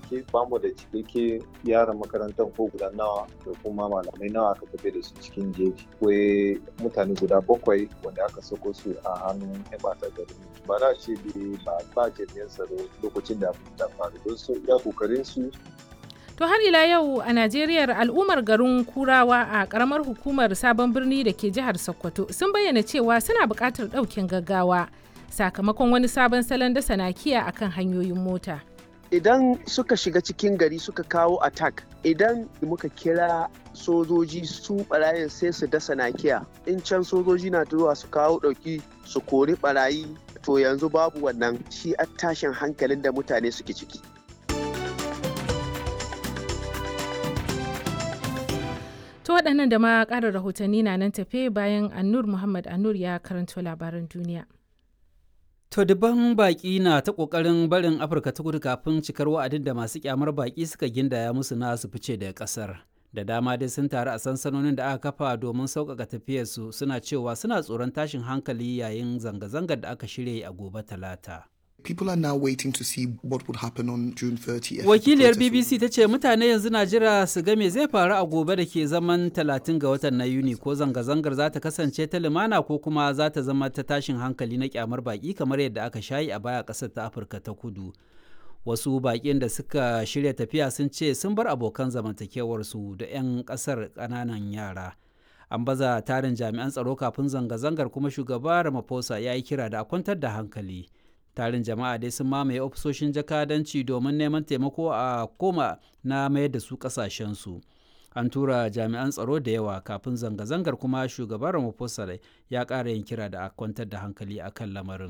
bincike bamu da cikakke yaran makarantar ko guda nawa da kuma malamai nawa aka tafi da su cikin jeji. Akwai mutane guda 7 wanda aka sako su a hannun 'yan ɓata gari. Ba za a ce dai ba jami'an tsaro lokacin da abin ta faru don su iya kokarin su. To har ila yau a Najeriya al'ummar garin Kurawa a karamar hukumar Sabon Birni da ke jihar Sokoto sun bayyana cewa suna buƙatar ɗaukin gaggawa sakamakon wani sabon salon dasa nakiya akan hanyoyin mota. Idan suka shiga cikin gari suka kawo attack, idan muka kira sojoji su barayin sai su dasa nakiya, in can sojoji na zuwa su kawo ɗauki su kori barayi, to yanzu babu wannan, shi a tashin hankalin da mutane suke ciki. To waɗannan da ma ƙarin rahotanni na nan tafe bayan Annur Muhammad Annur ya karanto labaran duniya. To dubban baƙi na ta ƙoƙarin barin Afirka ta Kudu kafin cikar wa'adin da masu kyamar baƙi suka gindaya musu na su fice daga ƙasar. Da dama dai sun taru a sansanonin da aka kafa domin sauƙaƙa tafiyarsu, suna cewa suna tsoron tashin hankali yayin zanga-zangar da aka shirya a gobe Talata. People are now waiting to see what would happen on June 30th. Wakiliyar BBC ta ce mutane yanzu na jira su ga me zai faru a gobe da ke zaman 30 ga watan na Yuni, ko zanga-zangar za ta kasance ta lumana ko kuma za ta zama ta tashin hankali na kyamar baki kamar yadda aka shayi a baya ƙasar ta Afirka ta Kudu. Wasu baƙin da suka shirya tafiya sun ce sun bar abokan zamantakewarsu da 'yan ƙasar ƙananan yara. An baza tarin jami'an tsaro kafin zanga-zangar, kuma shugaba Ramaphosa ya yi kira da a kwantar da hankali. Tarin jama'a dai sun mamaye ofisoshin jakadanci domin neman taimako a koma na mayar da su kasashensu. An tura jami'an tsaro da yawa kafin zanga-zangar, kuma shugaban Ramaphosa ya ƙara yin kira da a kwantar da hankali a kan lamarin.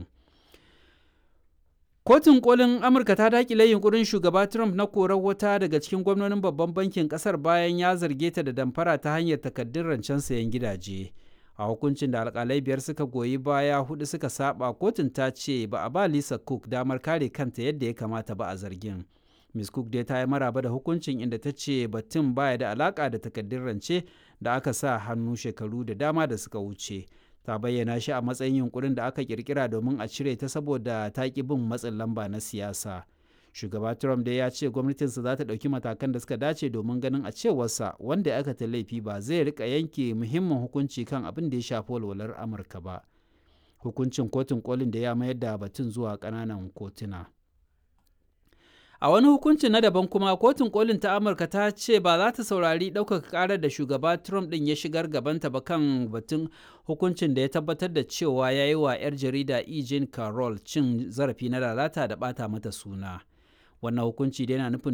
Kotun kolin Amurka ta daƙile yunkurin shugaba Trump na korar wata daga cikin gwamnonin babban bankin ƙasar bayan ya zarge ta da damfara ta hanyar takardun rancen sayan gidaje. A hukuncin da alkalai 5 suka goyi baya 4 suka saba, kotun ta ce ba a ba Lisa Cook damar kare kanta yadda ya kamata ba a zargin. Ms. Cook dai ta yi maraba da hukuncin, inda ta ce batun baya da alaka da takardun rance da aka sa hannu shekaru da dama da suka wuce. Ta bayyana shi a matsayin yunkurin da aka kirkira domin a cire ta saboda ta ƙi bin matsin lamba na siyasa. Shugaba Trump dai ya ce gwamnatinsa za ta ɗauki matakan da suka dace domin ganin a cewarsa wanda ya aikata laifi ba zai rika yanke muhimmin hukunci kan abin da ya shafi walwalar Amurka ba. Hukuncin kotun kolin da ya mayar da batun zuwa ƙananan kotuna. A wani hukuncin na daban kuma, kotun kolin ta Amurka ta ce ba za ta saurari ɗaukaka ƙarar da shugaba Trump ɗin ya shigar gabanta ba kan batun hukuncin da ya tabbatar da cewa ya yi wa 'yar jarida E. Jean Carroll cin zarafi na lalata da ɓata mata suna. Wannan hukunci dai yana nufin